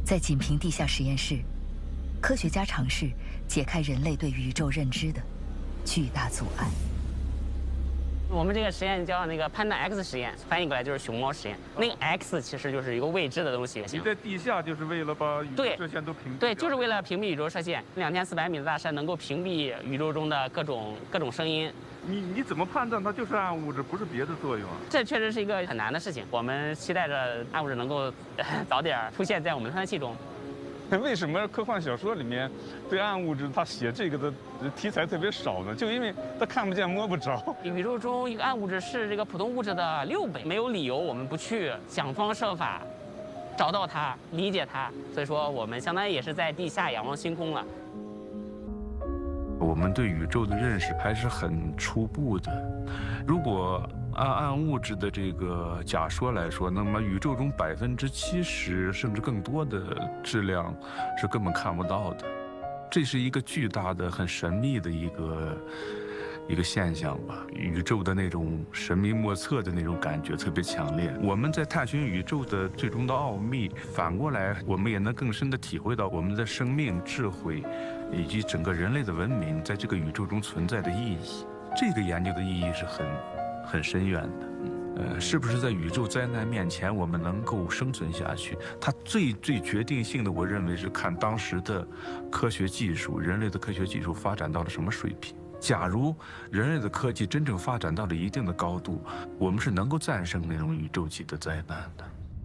在锦屏地下实验室，科学家尝试解开人类对宇宙认知的巨大阻碍。 我们这个实验叫那个潘达 X 实验，翻译过来就是熊猫实验。那个 X 其实就是一个未知的东西。 你在地下就是为了把宇宙射线都屏蔽。 对，就是为了屏蔽宇宙射线。2400米的大山能够屏蔽宇宙中的各种声音。 你怎么判断它就是暗物质，不是别的作用啊？ 这确实是一个很难的事情。我们期待着暗物质能够早点出现在我们的探测器中。 为什么科幻小说里面对暗物质他写这个的题材特别少呢？就因为他看不见摸不着。 宇宙中一个暗物质是这个普通物质的6倍，没有理由我们不去想方设法找到它、理解它。所以说，我们相当于也是在地下仰望星空了。 我们对宇宙的认识还是很初步的。如果按暗物质的这个假说来说，那么宇宙中70%甚至更多的质量是根本看不到的。这是一个巨大的、很神秘的一个现象吧。宇宙的那种神秘莫测的那种感觉特别强烈。我们在探寻宇宙的最终的奥秘，反过来我们也能更深地体会到我们的生命、智慧以及整个人类的文明在这个宇宙中存在的意义。这个研究的意义是很深远的。是不是在宇宙灾难面前我们能够生存下去？它最决定性的，我认为是看当时的科学技术，人类的科学技术发展到了什么水平。假如人类的科技真正发展到了一定的高度，我们是能够战胜那种宇宙级的灾难的。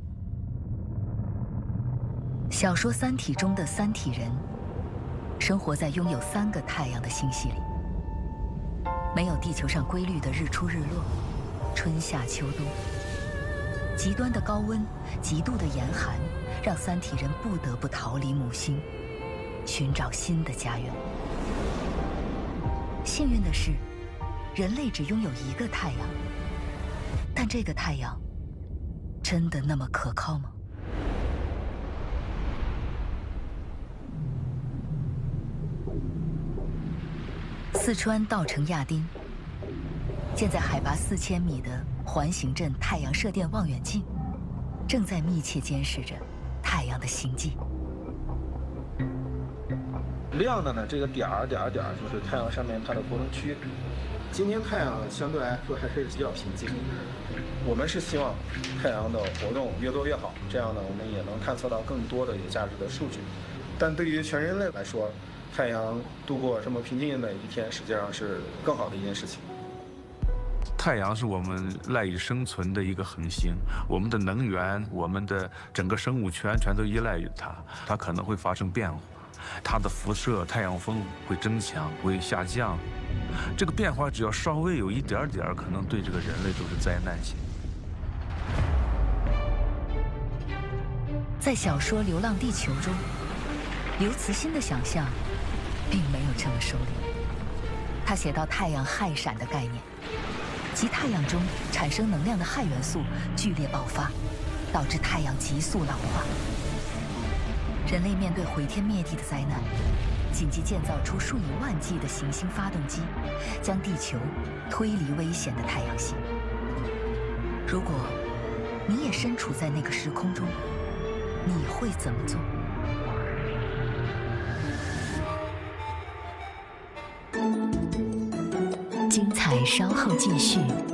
小说《三体》中的三体人，生活在拥有3个太阳的星系里，没有地球上规律的日出日落、春夏秋冬。极端的高温、极度的严寒，让三体人不得不逃离母星，寻找新的家园。幸运的是，人类只拥有1个太阳，但这个太阳真的那么可靠吗？四川稻城亚丁，建在海拔4000米的环形阵太阳射电望远镜，正在密切监视着太阳的行迹。 亮的呢，这个点儿就是太阳上面它的活动区。今天太阳相对来说还是比较平静，我们是希望太阳的活动越多越好，这样呢，我们也能探测到更多的有价值的数据。但对于全人类来说，太阳度过这么平静的一天，实际上是更好的一件事情。 太阳是我们赖以生存的一个恒星，我们的能源、我们的整个生物圈全都依赖于它。它可能会发生变化，它的辐射、太阳风会增强、会下降。这个变化只要稍微有一点点，可能对这个人类都是灾难性。 在小说《流浪地球》中，刘慈欣的想象并没有这么收敛。他写到太阳氦闪的概念，即太阳中产生能量的氦元素剧烈爆发，导致太阳急速老化。人类面对毁天灭地的灾难，紧急建造出数以万计的行星发动机，将地球推离危险的太阳系。如果你也身处在那个时空中，你会怎么做？精彩稍后继续。